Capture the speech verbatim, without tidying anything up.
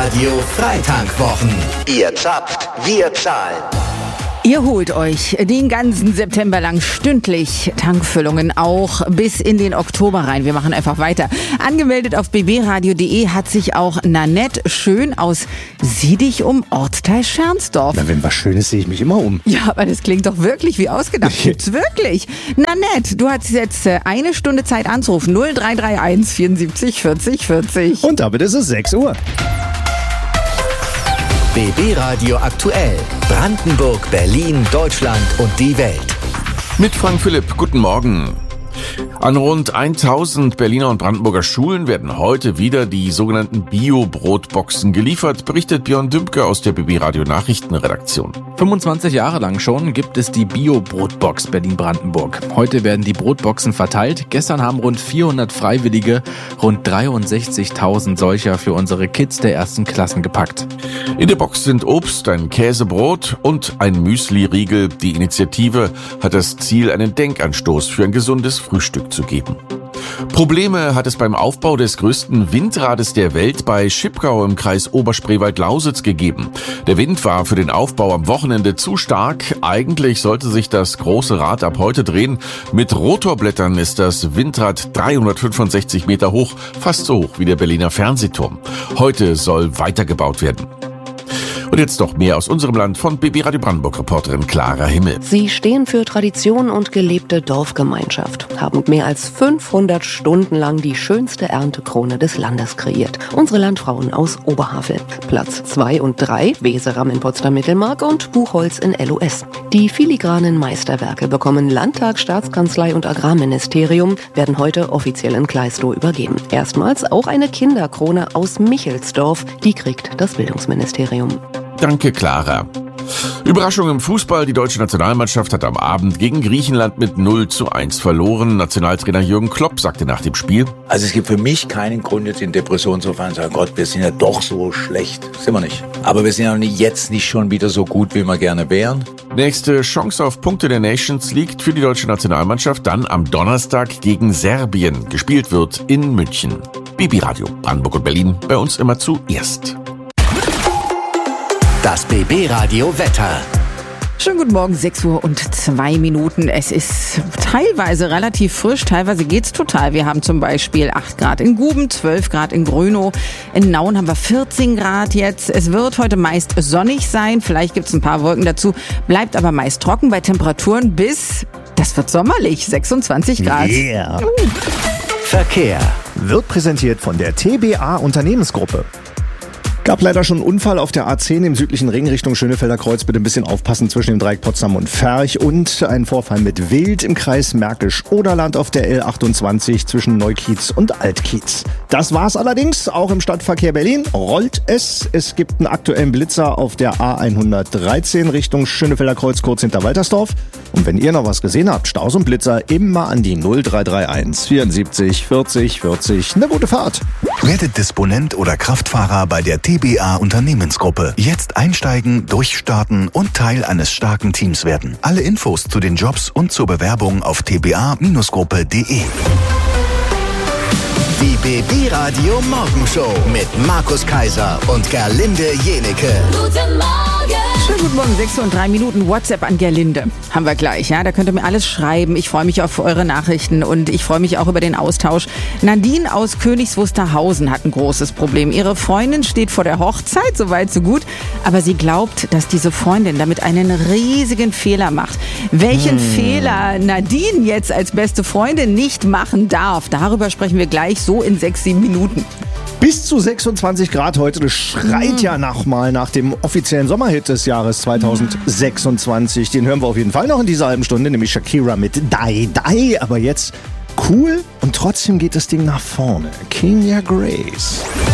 Radio Freitankwwochen. Ihr zapft, wir zahlen. Ihr holt euch den ganzen September lang stündlich Tankfüllungen, auch bis in den Oktober rein. Wir machen einfach weiter. Angemeldet auf b b radio punkt d e hat sich auch Nanette Schön aus Sieh dich um Ortsteil Schernsdorf. Na, wenn was Schönes, sehe ich mich immer um. Ja, aber das klingt doch wirklich wie ausgedacht. Gibt's wirklich. Nanette, du hast jetzt eine Stunde Zeit anzurufen. null drei drei eins vierundsiebzig vierzig vierzig. Und damit ist es sechs Uhr. B B Radio aktuell. Brandenburg, Berlin, Deutschland und die Welt. Mit Frank Philipp, guten Morgen. An rund tausend Berliner und Brandenburger Schulen werden heute wieder die sogenannten Bio-Brotboxen geliefert, berichtet Björn Dümpke aus der B B Radio Nachrichtenredaktion. fünfundzwanzig Jahre lang schon gibt es die Bio-Brotbox Berlin-Brandenburg. Heute werden die Brotboxen verteilt. Gestern haben rund vierhundert Freiwillige rund dreiundsechzigtausend solcher für unsere Kids der ersten Klassen gepackt. In der Box sind Obst, ein Käsebrot und ein Müsli-Riegel. Die Initiative hat das Ziel, einen Denkanstoß für ein gesundes Frühstück zu geben. Probleme hat es beim Aufbau des größten Windrades der Welt bei Schipkau im Kreis Oberspreewald-Lausitz gegeben. Der Wind war für den Aufbau am Wochenende zu stark. Eigentlich sollte sich das große Rad ab heute drehen. Mit Rotorblättern ist das Windrad dreihundertfünfundsechzig Meter hoch, fast so hoch wie der Berliner Fernsehturm. Heute soll weitergebaut werden. Und jetzt noch mehr aus unserem Land von B B Radio Brandenburg-Reporterin Clara Himmel. Sie stehen für Tradition und gelebte Dorfgemeinschaft, haben mehr als fünfhundert Stunden lang die schönste Erntekrone des Landes kreiert. Unsere Landfrauen aus Oberhavel. Platz zwei und drei, Weseram in Potsdam-Mittelmark und Buchholz in L O S. Die filigranen Meisterwerke bekommen Landtag, Staatskanzlei und Agrarministerium, werden heute offiziell in Kleistow übergeben. Erstmals auch eine Kinderkrone aus Michelsdorf, die kriegt das Bildungsministerium. Danke, Clara. Überraschung im Fußball. Die deutsche Nationalmannschaft hat am Abend gegen Griechenland mit null zu eins verloren. Nationaltrainer Jürgen Klopp sagte nach dem Spiel: Also es gibt für mich keinen Grund, jetzt in Depression zu fallen und zu sagen, Gott, wir sind ja doch so schlecht. Sind wir nicht. Aber wir sind ja jetzt nicht schon wieder so gut, wie wir gerne wären. Nächste Chance auf Punkte der Nations League für die deutsche Nationalmannschaft dann am Donnerstag gegen Serbien. Gespielt wird in München. B B Radio Brandenburg und Berlin, bei uns immer zuerst. Das B B Radio Wetter. Schönen guten Morgen, sechs Uhr und zwei Minuten. Es ist teilweise relativ frisch, teilweise geht's total. Wir haben zum Beispiel acht Grad in Guben, zwölf Grad in Grönow. In Nauen haben wir vierzehn Grad jetzt. Es wird heute meist sonnig sein, vielleicht gibt's ein paar Wolken dazu, bleibt aber meist trocken bei Temperaturen bis, das wird sommerlich, sechsundzwanzig Grad. Yeah. Uh. Verkehr. Wird präsentiert von der T B A Unternehmensgruppe. Gab leider schon einen Unfall auf der A zehn im südlichen Ring Richtung Schönefelder Kreuz. Bitte ein bisschen aufpassen zwischen dem Dreieck Potsdam und Ferch. Und ein Vorfall mit Wild im Kreis Märkisch-Oderland auf der L achtundzwanzig zwischen Neukiez und Altkiez. Das war's allerdings. Auch im Stadtverkehr Berlin rollt es. Es gibt einen aktuellen Blitzer auf der A hundertdreizehn Richtung Schönefelder Kreuz kurz hinter Waltersdorf. Und wenn ihr noch was gesehen habt, Staus und Blitzer, immer an die null drei drei eins vierundsiebzig vierzig vierzig. Eine gute Fahrt. Werdet Disponent oder Kraftfahrer bei der T B A Unternehmensgruppe. Jetzt einsteigen, durchstarten und Teil eines starken Teams werden. Alle Infos zu den Jobs und zur Bewerbung auf t b a Bindestrich gruppe punkt d e. Die B B Radio Morgenshow mit Markus Kaiser und Gerlinde Jenecke. Guten Morgen! Schönen guten Morgen, sechs und drei Minuten. WhatsApp an Gerlinde. Haben wir gleich, ja? Da könnt ihr mir alles schreiben. Ich freue mich auf eure Nachrichten und ich freue mich auch über den Austausch. Nadine aus Königs Wusterhausen hat ein großes Problem. Ihre Freundin steht vor der Hochzeit, so weit, so gut. Aber sie glaubt, dass diese Freundin damit einen riesigen Fehler macht. Welchen hm. Fehler Nadine jetzt als beste Freundin nicht machen darf, darüber sprechen wir gleich so in sechs, sieben Minuten. Bis zu sechsundzwanzig Grad heute, das schreit ja nochmal nach dem offiziellen Sommerhit des Jahres zweitausendsechsundzwanzig. Den hören wir auf jeden Fall noch in dieser halben Stunde, nämlich Shakira mit Die Die. Aber jetzt cool und trotzdem geht das Ding nach vorne. Kenya Grace.